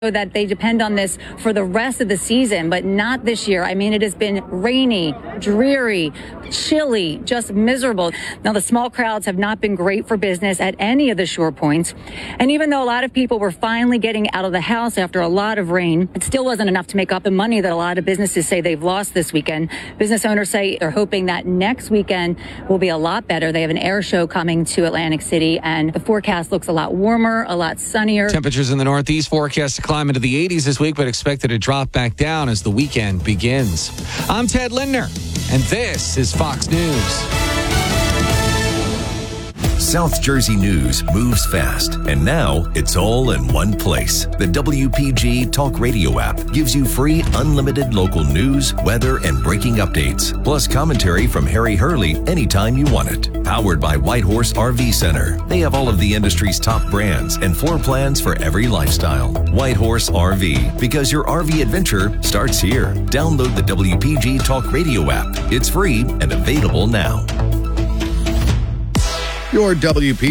that they depend on this for the rest of the season, but not this year. I mean, it has been rainy, dreary, chilly, just miserable. Now, the small crowds have not been great for business at any of the shore points. And even though a lot of people were finally getting out of the house after a lot of rain, it still wasn't enough to make up the money that a lot of businesses say they've lost this weekend. Business owners say they're hoping that next weekend will be a lot better. They have an air show coming to Atlantic City, and the forecast looks a lot warmer, a lot sunnier. Temperatures in the Northeast forecast to climb into the 80s this week, but expected to drop back down as the weekend begins. I'm Ted Lindner, and this is Fox News. South Jersey news moves fast, and now it's all in one place. The WPG Talk Radio app gives you free, unlimited local news, weather, and breaking updates, plus commentary from Harry Hurley anytime you want it. Powered by Whitehorse RV Center. They have all of the industry's top brands and floor plans for every lifestyle. Whitehorse RV, because your RV adventure starts here. Download the WPG Talk Radio app. It's free and available now. Your WP